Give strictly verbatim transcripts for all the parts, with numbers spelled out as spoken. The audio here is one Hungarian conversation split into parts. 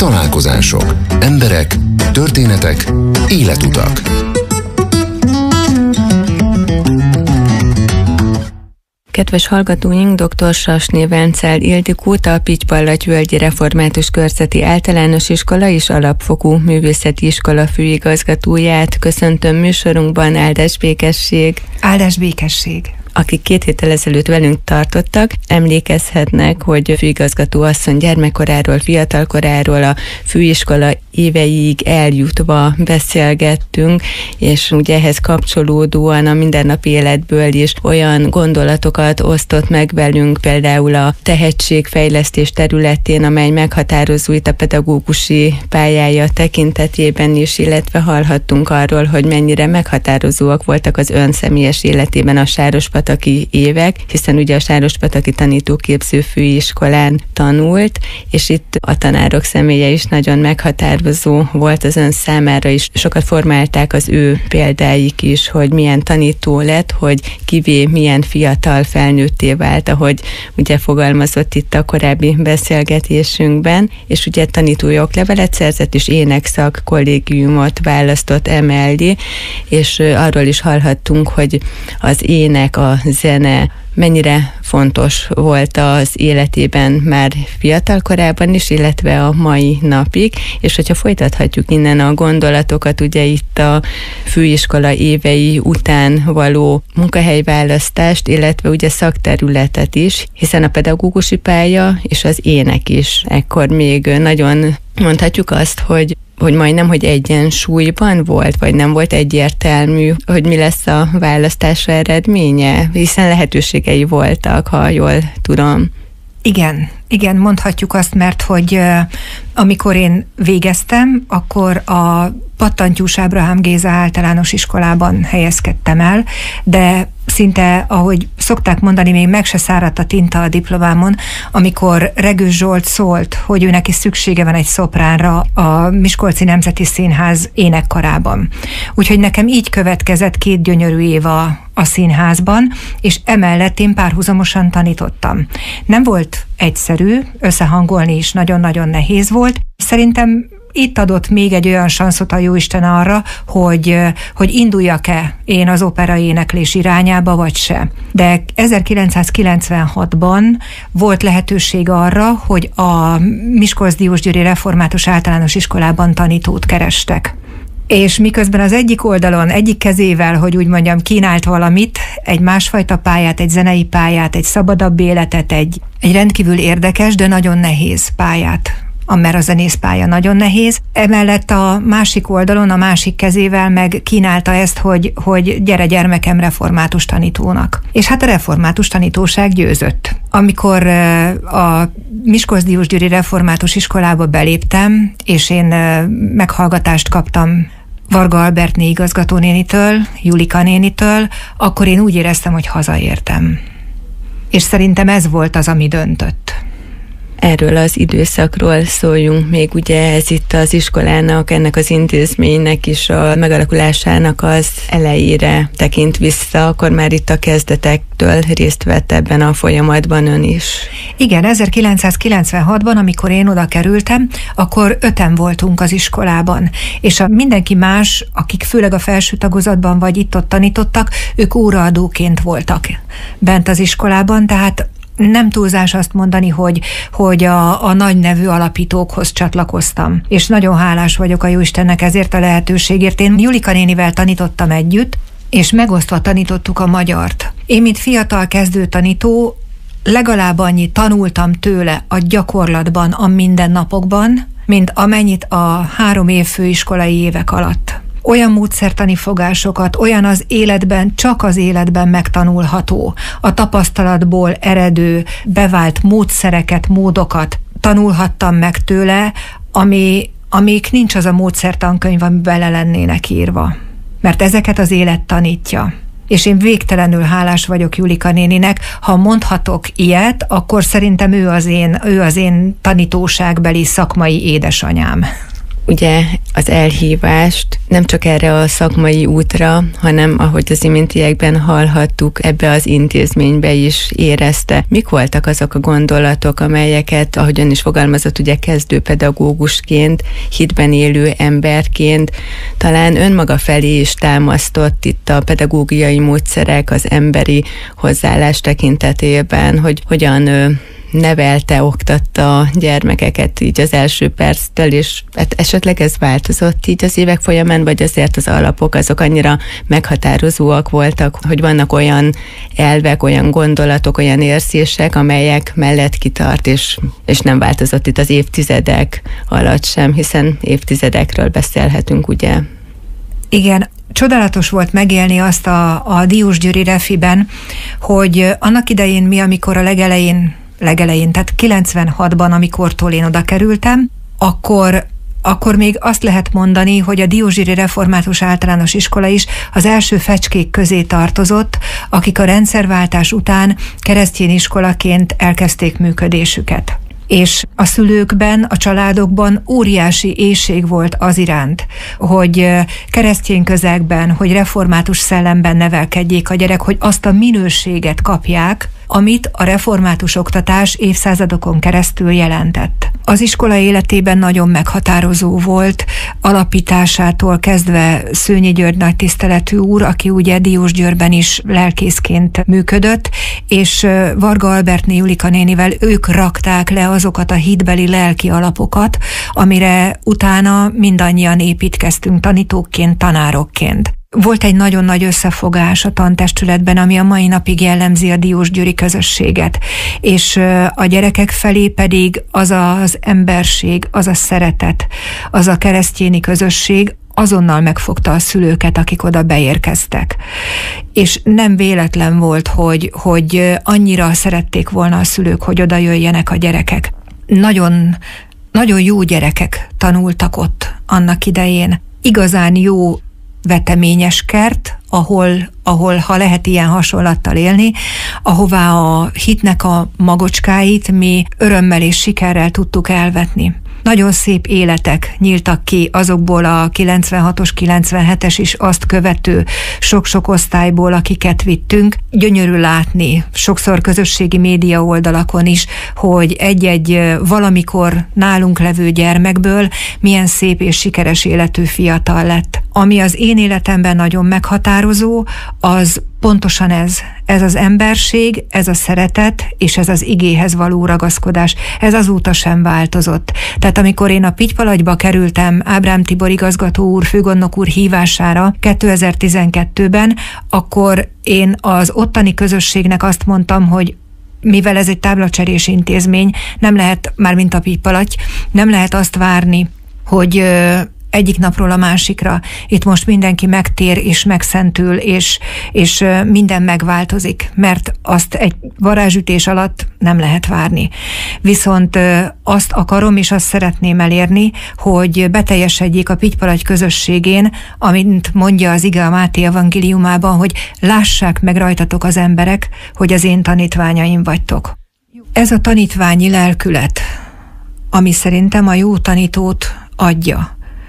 Találkozások, emberek, történetek, életutak. Kedves hallgatóink, dr. Sasné Vencel Ildikót, a Pitypallatgyőlgyi Református Körzeti Általános Iskola és Alapfokú Művészeti Iskola főigazgatóját köszöntöm műsorunkban. Áldás békesség! Áldás békesség! Akik két héttel ezelőtt velünk tartottak, emlékezhetnek, hogy főigazgató asszony gyermekkoráról, fiatalkoráról, a főiskola éveiig eljutva beszélgettünk, és ugye ehhez kapcsolódóan a mindennapi életből is olyan gondolatokat osztott meg velünk, például a tehetségfejlesztés területén, amely meghatározó itt a pedagógusi pályája tekintetében is, illetve hallhattunk arról, hogy mennyire meghatározóak voltak az ön személyes életében a sárospataki évek, hiszen ugye a sárospataki tanítóképző főiskolán tanult, és itt a tanárok személye is nagyon meghatározó volt az ön számára is. Sokat formálták az ő példáik is, hogy milyen tanító lett, hogy kivé milyen fiatal felnőtté vált, ahogy ugye fogalmazott itt a korábbi beszélgetésünkben, és ugye tanítói oklevelet szerzett, és énekszak kollégiumot választott emellé, és arról is hallhattunk, hogy az ének, a zene mennyire fontos volt az életében már fiatal korában is, illetve a mai napig, és hogyha folytathatjuk innen a gondolatokat, ugye itt a főiskola évei után való munkahelyválasztást, illetve ugye szakterületet is, hiszen a pedagógusi pálya és az ének is ekkor még nagyon mondhatjuk azt, hogy hogy majdnem, hogy egyensúlyban volt, vagy nem volt egyértelmű, hogy mi lesz a választása eredménye, hiszen lehetőségei voltak, ha jól tudom. Igen, igen, mondhatjuk azt, mert hogy uh, amikor én végeztem, akkor a Pattantyús Ábrahám Géza általános iskolában helyezkedtem el, de szinte, ahogy szokták mondani, még meg se száradt a tinta a diplomámon, amikor Regős Zsolt szólt, hogy ő neki szüksége van egy szopránra a Miskolci Nemzeti Színház énekkarában. Úgyhogy nekem így következett két gyönyörű év a, a színházban, és emellett én párhuzamosan tanítottam. Nem volt egyszerű, összehangolni is nagyon-nagyon nehéz volt. Szerintem itt adott még egy olyan sanszot a Jóisten arra, hogy, hogy induljak-e én az opera éneklés irányába, vagy se. De ezerkilencszázkilencvenhatban volt lehetőség arra, hogy a Miskolc-Diósgyőri Református Általános Iskolában tanítót kerestek. És miközben az egyik oldalon, egyik kezével, hogy úgy mondjam, kínált valamit, egy másfajta pályát, egy zenei pályát, egy szabadabb életet, egy, egy rendkívül érdekes, de nagyon nehéz pályát, mert a zenészpálya nagyon nehéz. Emellett a másik oldalon, a másik kezével meg kínálta ezt, hogy, hogy gyere gyermekem református tanítónak. És hát a református tanítóság győzött. Amikor a Miskolc-Diósgyőri Református Iskolába beléptem, és én meghallgatást kaptam Varga Albertné igazgatónénitől, Julika nénitől, akkor én úgy éreztem, hogy hazaértem. És szerintem ez volt az, ami döntött. Erről az időszakról szóljunk még, ugye ez itt az iskolának, ennek az intézménynek is a megalakulásának az elejére tekint vissza, akkor már itt a kezdetektől részt vett ebben a folyamatban ön is. Igen, ezerkilencszázkilencvenhatban, amikor én oda kerültem, akkor öten voltunk az iskolában, és a mindenki más, akik főleg a felső tagozatban vagy itt-ott tanítottak, ők óraadóként voltak bent az iskolában, tehát nem túlzás azt mondani, hogy, hogy a, a nagy nevű alapítókhoz csatlakoztam. És nagyon hálás vagyok a Jóistennek ezért a lehetőségért. Én Julika nénivel tanítottam együtt, és megosztva tanítottuk a magyart. Én, mint fiatal kezdő tanító, legalább annyit tanultam tőle a gyakorlatban, a mindennapokban, mint amennyit a három év főiskolai évek alatt. Olyan módszertani fogásokat, olyan az életben, csak az életben megtanulható, a tapasztalatból eredő, bevált módszereket, módokat tanulhattam meg tőle, ami, amik nincs az a módszertankönyv, ami bele lennének írva. Mert ezeket az élet tanítja. És én végtelenül hálás vagyok Julika néninek. Ha mondhatok ilyet, akkor szerintem ő az én, ő az én tanítóságbeli szakmai édesanyám. ugye az elhívást nem csak erre a szakmai útra, hanem ahogy az iméntiekben hallhattuk, ebbe az intézménybe is érezte. Mik voltak azok a gondolatok, amelyeket, ahogy ön is fogalmazott, ugye kezdőpedagógusként, hitben élő emberként, talán önmaga felé is támasztott itt a pedagógiai módszerek, az emberi hozzáállás tekintetében, hogy hogyan nevelte, oktatta a gyermekeket így az első perctől, és hát esetleg ez változott így az évek folyamán, vagy azért az alapok azok annyira meghatározóak voltak, hogy vannak olyan elvek, olyan gondolatok, olyan érzések, amelyek mellett kitart, és, és nem változott itt az évtizedek alatt sem, hiszen évtizedekről beszélhetünk, ugye? Igen, csodálatos volt megélni azt a, a Diósgyőri Refiben, hogy annak idején mi, amikor a legelején legelején, tehát kilencvenhatban, amikortól én oda kerültem, akkor, akkor még azt lehet mondani, hogy a Diósgyőri Református Általános Iskola is az első fecskék közé tartozott, akik a rendszerváltás után keresztény iskolaként elkezdték működésüket. És a szülőkben, a családokban óriási éhség volt az iránt, hogy keresztény közegben, hogy református szellemben nevelkedjék a gyerek, hogy azt a minőséget kapják, amit a református oktatás évszázadokon keresztül jelentett. Az iskola életében nagyon meghatározó volt, alapításától kezdve Szőnyi György nagy tiszteletű úr, aki ugye Diósgyőrben is lelkészként működött, és Varga Albertné Julika nénivel ők rakták le azokat a hitbeli lelki alapokat, amire utána mindannyian építkeztünk tanítókként, tanárokként. Volt egy nagyon nagy összefogás a tantestületben, ami a mai napig jellemzi a diósgyőri közösséget, és a gyerekek felé pedig az az emberség, az a szeretet, az a keresztjéni közösség azonnal megfogta a szülőket, akik oda beérkeztek. És nem véletlen volt, hogy, hogy annyira szerették volna a szülők, hogy oda jöjjenek a gyerekek. Nagyon, nagyon jó gyerekek tanultak ott annak idején. Igazán jó veteményes kert, ahol, ahol, ha lehet ilyen hasonlattal élni, ahová a hitnek a magocskáit mi örömmel és sikerrel tudtuk elvetni. Nagyon szép életek nyíltak ki azokból a kilencvenhatos, kilencvenhetes is azt követő sok-sok osztályból, akiket vittünk. Gyönyörű látni, sokszor közösségi média oldalakon is, hogy egy-egy valamikor nálunk levő gyermekből milyen szép és sikeres életű fiatal lett. Ami az én életemben nagyon meghatározó, az pontosan ez. Ez az emberség, ez a szeretet, és ez az igéhez való ragaszkodás. Ez azóta sem változott. Tehát amikor én a Pitypalagyba kerültem Ábrám Tibor igazgató úr, főgondnok úr hívására kétezer-tizenkettőben, akkor én az ottani közösségnek azt mondtam, hogy mivel ez egy táblacserés intézmény, nem lehet, már mint a Pitypalagy, nem lehet azt várni, hogy egyik napról a másikra itt most mindenki megtér és megszentül, és, és minden megváltozik, mert azt egy varázsütés alatt nem lehet várni. Viszont azt akarom, és azt szeretném elérni, hogy beteljesedjék a Pitypalagy közösségén, amint mondja az ige a Máté evangéliumában, hogy lássák meg rajtatok az emberek, hogy az én tanítványaim vagytok. Ez a tanítványi lelkület, ami szerintem a jó tanítót adja.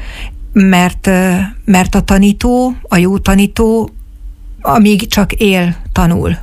Mert, mert a tanító, a jó tanító, amíg csak él, tanul.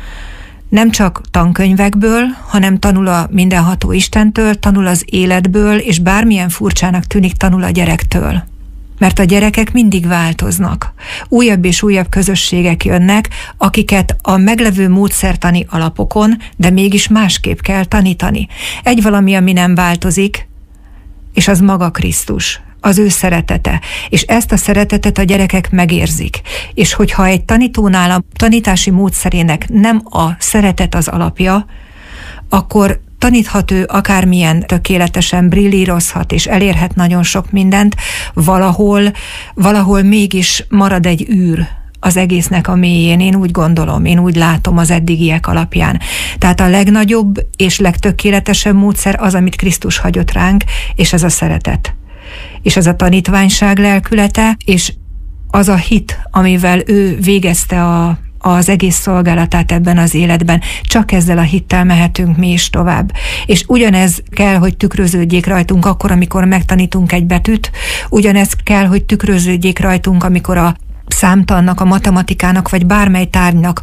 Nem csak tankönyvekből, hanem tanul a mindenható Istentől, tanul az életből, és bármilyen furcsának tűnik, tanul a gyerektől. Mert a gyerekek mindig változnak. Újabb és újabb közösségek jönnek, akiket a meglevő módszertani alapokon, de mégis másképp kell tanítani. Egy valami, ami nem változik, és az maga Krisztus. Az ő szeretete, és ezt a szeretetet a gyerekek megérzik. És hogyha egy tanítónál a tanítási módszerének nem a szeretet az alapja, akkor taníthat ő akármilyen tökéletesen, brillírozhat, és elérhet nagyon sok mindent, valahol, valahol mégis marad egy űr az egésznek a mélyén, én úgy gondolom, én úgy látom az eddigiek alapján. Tehát a legnagyobb és legtökéletesebb módszer az, amit Krisztus hagyott ránk, és ez a szeretet. És az a tanítványság lelkülete, és az a hit, amivel ő végezte a, az egész szolgálatát ebben az életben. Csak ezzel a hittel mehetünk mi is tovább. És ugyanez kell, hogy tükröződjék rajtunk akkor, amikor megtanítunk egy betűt, ugyanez kell, hogy tükröződjék rajtunk, amikor a számtannak, a matematikának, vagy bármely tárgynak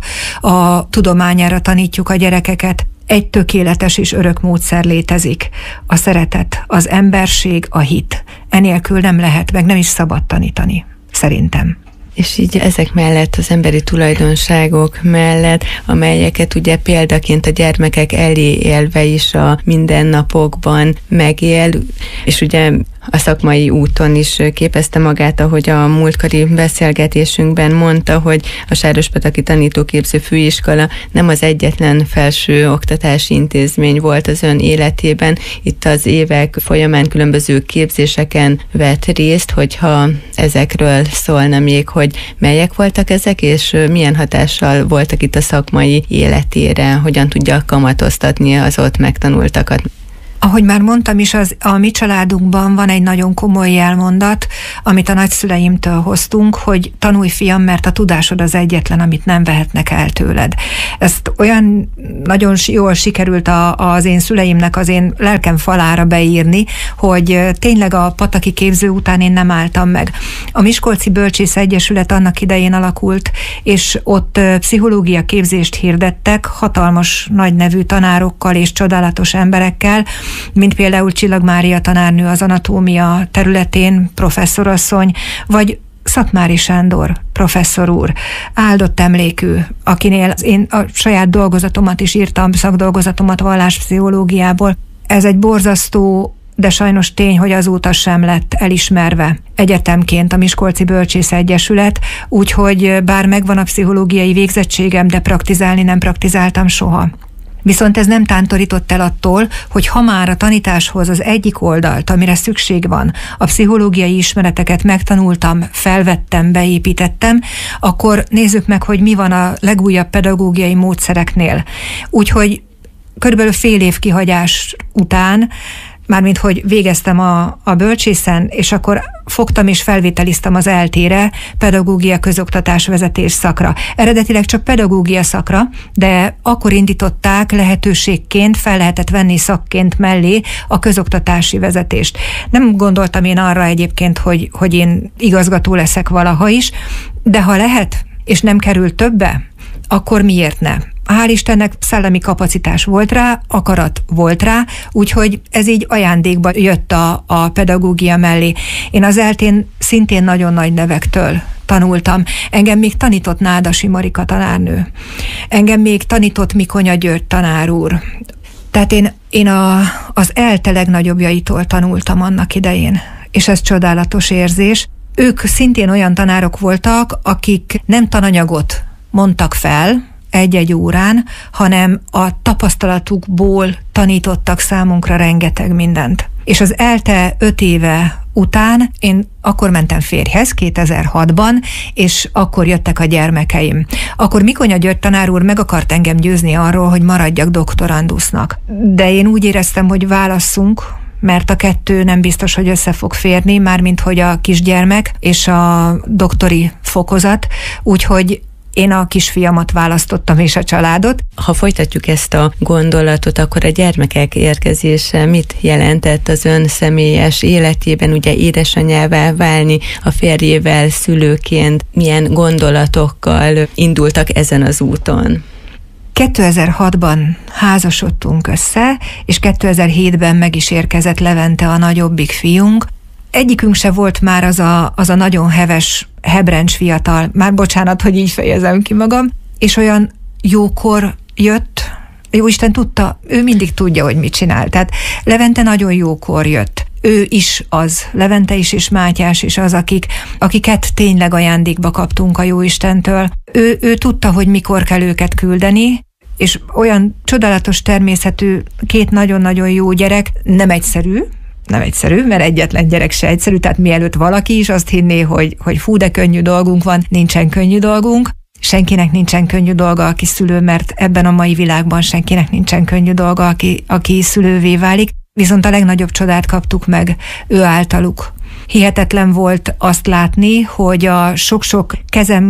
a tudományára tanítjuk a gyerekeket. Egy tökéletes és örök módszer létezik. A szeretet, az emberség, a hit. Enélkül nem lehet, meg nem is szabad tanítani, szerintem. És így ezek mellett, az emberi tulajdonságok mellett, amelyeket ugye példaként a gyermekek elé élve is a mindennapokban megél, és ugye a szakmai úton is képezte magát, ahogy a múltkori beszélgetésünkben mondta, hogy a Sárospataki Tanítóképző Főiskola nem az egyetlen felső oktatási intézmény volt az ön életében. Itt az évek folyamán különböző képzéseken vett részt, hogyha ezekről szólna még, hogy melyek voltak ezek, és milyen hatással voltak itt a szakmai életére, hogyan tudja kamatoztatni az ott megtanultakat. Ahogy már mondtam is, az, a mi családunkban van egy nagyon komoly jelmondat, amit a nagyszüleimtől hoztunk, hogy tanulj, fiam, mert a tudásod az egyetlen, amit nem vehetnek el tőled. Ezt olyan nagyon jól sikerült a, az én szüleimnek az én lelkem falára beírni, hogy tényleg a pataki képző után én nem álltam meg. A Miskolci Bölcsész Egyesület annak idején alakult, és ott pszichológia képzést hirdettek, hatalmas nagy nevű tanárokkal és csodálatos emberekkel, mint például Csillag Mária tanárnő az anatómia területén, professzorasszony, vagy Szatmári Sándor professzor úr, áldott emlékű, akinél én a saját dolgozatomat is írtam, szakdolgozatomat valláspszichológiából. Ez egy borzasztó, de sajnos tény, hogy azóta sem lett elismerve egyetemként a Miskolci Bölcsész Egyesület, úgyhogy bár megvan a pszichológiai végzettségem, de praktizálni nem praktizáltam soha. Viszont ez nem tántorított el attól, hogy ha már a tanításhoz az egyik oldalt, amire szükség van, a pszichológiai ismereteket megtanultam, felvettem, beépítettem, akkor nézzük meg, hogy mi van a legújabb pedagógiai módszereknél. Úgyhogy körülbelül fél év kihagyás után, mármint hogy végeztem a, a bölcsészen, és akkor fogtam és felvételiztem az é el té-re, pedagógia közoktatás vezetés szakra. Eredetileg csak pedagógia szakra, de akkor indították lehetőségként, fel lehetett venni szakként mellé a közoktatási vezetést. Nem gondoltam én arra egyébként, hogy, hogy én igazgató leszek valaha is, de ha lehet, és nem kerül többe, akkor miért ne? Hál' Istennek szellemi kapacitás volt rá, akarat volt rá, úgyhogy ez így ajándékba jött a, a pedagógia mellé. Én az é el té-n szintén nagyon nagy nevektől tanultam. Engem még tanított Nádasi Marika tanárnő. Engem még tanított Mikonya György tanár úr. Tehát én, én a, az é el té legnagyobbjaitól tanultam annak idején, és ez csodálatos érzés. Ők szintén olyan tanárok voltak, akik nem tananyagot mondtak fel egy-egy órán, hanem a tapasztalatukból tanítottak számunkra rengeteg mindent. És az é el té öt éve után én akkor mentem férjhez, kétezer-hatban, és akkor jöttek a gyermekeim. Akkor Mikonya György tanár úr meg akart engem győzni arról, hogy maradjak doktorandusznak. De én úgy éreztem, hogy válasszunk, mert a kettő nem biztos, hogy össze fog férni, mármint hogy a kisgyermek és a doktori fokozat, úgyhogy én a kisfiamat választottam, és a családot. Ha folytatjuk ezt a gondolatot, akkor a gyermekek érkezése mit jelentett az ön személyes életében, ugye édesanyává válni, a férjével szülőként, milyen gondolatokkal indultak ezen az úton? kétezer-hatban házasodtunk össze, és kétezer-hétben meg is érkezett Levente, a nagyobbik fiunk. Egyikünk se volt már az a, az a nagyon heves, hebrencs fiatal, már bocsánat, hogy így fejezem ki magam, és olyan jókor jött, Jóisten tudta, ő mindig tudja, hogy mit csinál. Tehát Levente nagyon jókor jött. Ő is az, Levente is és Mátyás is az, akik, akiket tényleg ajándékba kaptunk a Jóistentől. Ő, ő tudta, hogy mikor kell őket küldeni, és olyan csodálatos természetű, két nagyon-nagyon jó gyerek, nem egyszerű, nem egyszerű, mert egyetlen gyerek se egyszerű, tehát mielőtt valaki is azt hinné, hogy, hogy fú, de könnyű dolgunk van, nincsen könnyű dolgunk. Senkinek nincsen könnyű dolga, aki szülő, mert ebben a mai világban senkinek nincsen könnyű dolga, aki, aki szülővé válik. Viszont a legnagyobb csodát kaptuk meg ő általuk. Hihetetlen volt azt látni, hogy a sok-sok kezem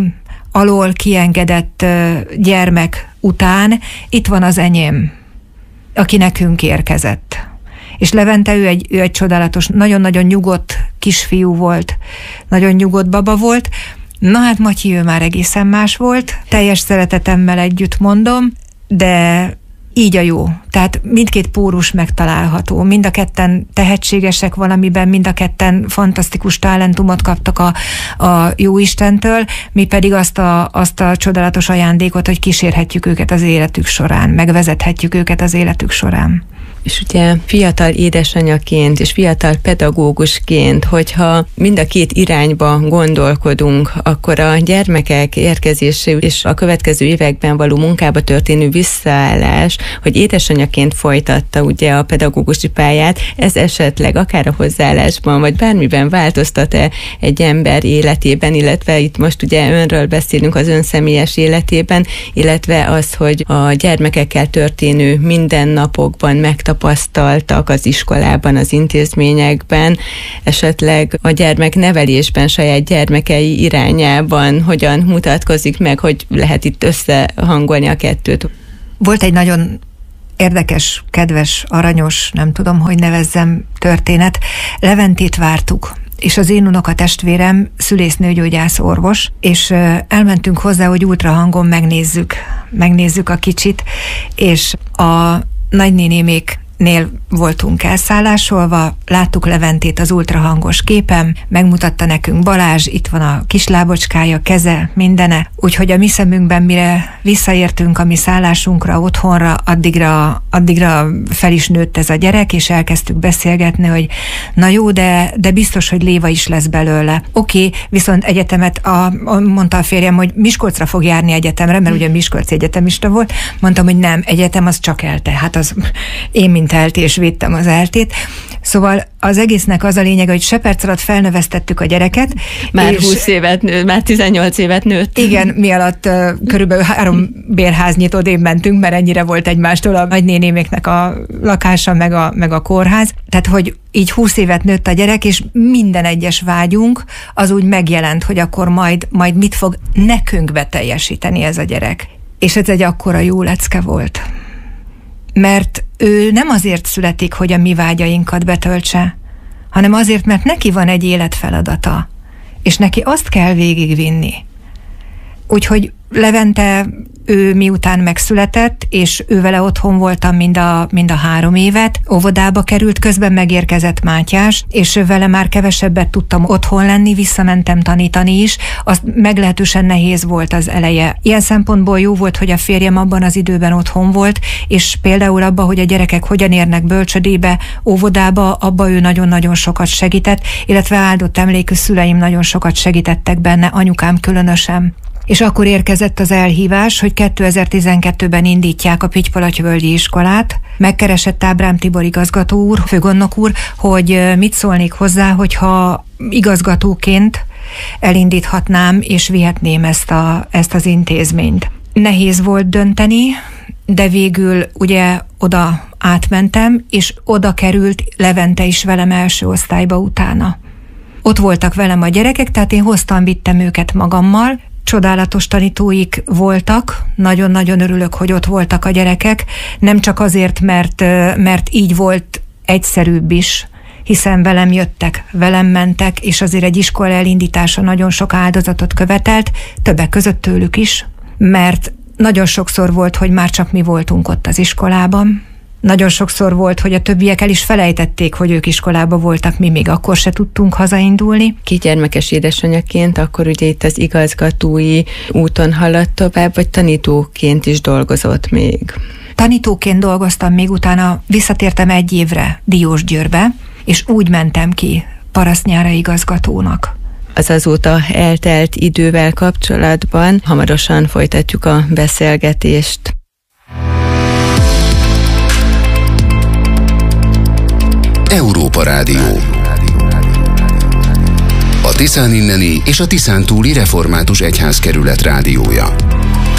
alól kiengedett gyermek után itt van az enyém, aki nekünk érkezett. És Levente, ő egy, ő egy csodálatos, nagyon-nagyon nyugodt kisfiú volt, nagyon nyugodt baba volt. Na hát Matyi, ő már egészen más volt, teljes szeretetemmel együtt mondom, de így a jó. Tehát mindkét pórus megtalálható. Mind a ketten tehetségesek valamiben, mind a ketten fantasztikus talentumot kaptak a, a Jóistentől, mi pedig azt a, azt a csodálatos ajándékot, hogy kísérhetjük őket az életük során, megvezethetjük őket az életük során. És ugye fiatal édesanyaként és fiatal pedagógusként, hogyha mind a két irányba gondolkodunk, akkor a gyermekek érkezése és a következő években való munkába történő visszaállás, hogy édesanyaként folytatta ugye a pedagógusi pályát, ez esetleg akár a hozzáállásban, vagy bármiben változtat-e egy ember életében, illetve itt most ugye önről beszélünk az ön személyes életében, illetve az, hogy a gyermekekkel történő mindennapokban megtalálható tapasztaltak az iskolában, az intézményekben, esetleg a gyermeknevelésben, saját gyermekei irányában hogyan mutatkozik meg, hogy lehet itt összehangolni a kettőt? Volt egy nagyon érdekes, kedves, aranyos, nem tudom, hogy nevezzem, történet. Leventét vártuk, és az én unokatestvérem szülésznőgyógyász orvos, és elmentünk hozzá, hogy ultrahangon megnézzük, megnézzük a kicsit, és a nagynénéméknél voltunk elszállásolva, láttuk Leventét az ultrahangos képen, megmutatta nekünk Balázs, itt van a kislábocskája, keze, mindene, úgyhogy a mi szemünkben, mire visszaértünk a mi szállásunkra, otthonra, addigra, addigra fel is nőtt ez a gyerek, és elkezdtük beszélgetni, hogy na jó, de, de biztos, hogy Léva is lesz belőle. Oké, okay, viszont egyetemet, a, a, mondta a férjem, hogy Miskolcra fog járni egyetemre, mert ugye Miskolci egyetemista volt, mondtam, hogy nem, egyetem az csak ELTE, hát az én, mint ELTE, és védtem az ELTE-t. Szóval az egésznek az a lényeg, hogy se perc alatt felnövesztettük a gyereket. Már húsz évet nőtt, már tizennyolc évet nőtt. Igen, mi alatt uh, körülbelül három bérháznyit odébb mentünk, mert ennyire volt egymástól a nagynénéméknek a lakása, meg a, meg a kórház. Tehát, hogy így húsz évet nőtt a gyerek, és minden egyes vágyunk az úgy megjelent, hogy akkor majd, majd mit fog nekünk beteljesíteni ez a gyerek. És ez egy akkora jó lecke volt. Mert ő nem azért születik, hogy a mi vágyainkat betöltse, hanem azért, mert neki van egy életfeladata, és neki azt kell végigvinni. Úgyhogy Levente, ő miután megszületett, és ő vele otthon voltam mind a, mind a három évet, óvodába került, közben megérkezett Mátyás, és vele már kevesebbet tudtam otthon lenni, visszamentem tanítani is, az meglehetősen nehéz volt az eleje. Ilyen szempontból jó volt, hogy a férjem abban az időben otthon volt, és például abban, hogy a gyerekek hogyan érnek bölcsödébe, óvodába, abba ő nagyon-nagyon sokat segített, illetve áldott emlékű szüleim nagyon sokat segítettek benne, anyukám különösen. És akkor érkezett az elhívás, hogy kétezer-tizenkettőben indítják a Pitypalatyvölgyi iskolát. Megkeresett Ábrám Tibor igazgató úr, főgondnok úr, hogy mit szólnék hozzá, hogyha igazgatóként elindíthatnám és vihetném ezt, a, ezt az intézményt. Nehéz volt dönteni, de végül ugye oda átmentem, és oda került Levente is velem első osztályba utána. Ott voltak velem a gyerekek, tehát én hoztam, vittem őket magammal. Csodálatos tanítóik voltak, nagyon-nagyon örülök, hogy ott voltak a gyerekek, nem csak azért, mert, mert így volt egyszerűbb is, hiszen velem jöttek, velem mentek, és azért egy iskola elindítása nagyon sok áldozatot követelt, többek között tőlük is, mert nagyon sokszor volt, hogy már csak mi voltunk ott az iskolában. Nagyon sokszor volt, hogy a többiek el is felejtették, hogy ők iskolába voltak, mi még akkor se tudtunk hazaindulni. Kisgyermekes édesanyaként akkor ugye itt az igazgatói úton haladt tovább, vagy tanítóként is dolgozott még? Tanítóként dolgoztam, még utána visszatértem egy évre Diósgyőrbe, és úgy mentem ki parasztnyára igazgatónak. Az azóta eltelt idővel kapcsolatban hamarosan folytatjuk a beszélgetést. Európa Rádió. A Tiszán inneni és a Tiszántúli Református Egyházkerület rádiója.